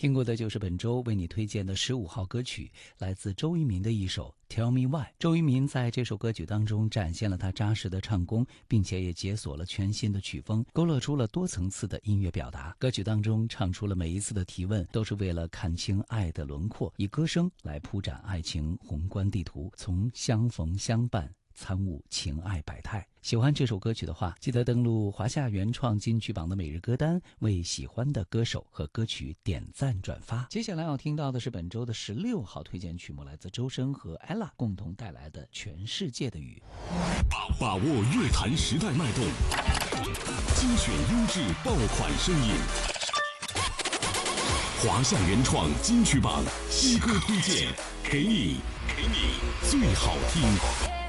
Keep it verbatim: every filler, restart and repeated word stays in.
听过的就是本周为你推荐的十五号歌曲，来自周渝民的一首 Tell Me Why。 周渝民在这首歌曲当中展现了他扎实的唱功，并且也解锁了全新的曲风，勾勒出了多层次的音乐表达。歌曲当中唱出了每一次的提问都是为了看清爱的轮廓，以歌声来铺展爱情宏观地图，从相逢相伴参悟情爱百态。喜欢这首歌曲的话，记得登录华夏原创金曲榜的每日歌单，为喜欢的歌手和歌曲点赞转发。接下来要听到的是本周的十六号推荐曲目，来自周深和 ella 共同带来的《全世界的雨》。 把握乐坛时代脉动，精选优质爆款声音。华夏原创金曲榜新歌推荐，给你给你最好听。